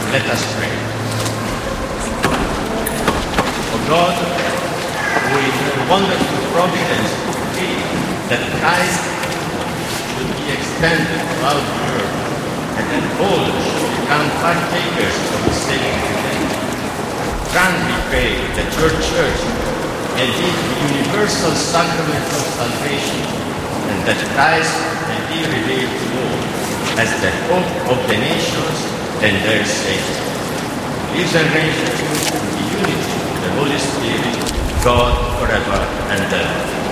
Let us pray. O God, who in your wonderful providence decreed that Christ should be extended throughout the earth, and that all should become partakers of the saving faith, grant, we pray, that your church may be the universal sacrament of salvation, and that Christ may be revealed to all as the hope of the nations and their Savior. Lives and reigns with you in the unity of the Holy Spirit, God forever and ever.